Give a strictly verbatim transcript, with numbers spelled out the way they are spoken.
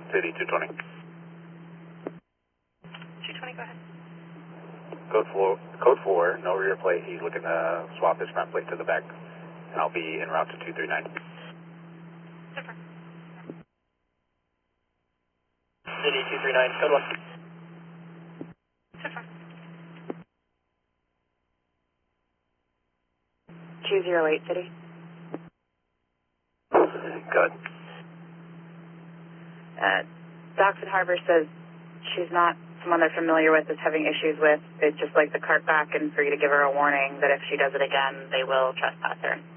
City two twenty. two twenty, go ahead. Code four, code four, no rear plate. He's looking to swap his front plate to the back. And I'll be en route to two three nine. Super. City two three nine, code one. Super. two zero eight, City. Good. Uh, Dockson Harbor says she's not someone they're familiar with, is having issues with. They'd just like the cart back and for you to give her a warning that if she does it again, they will trespass her.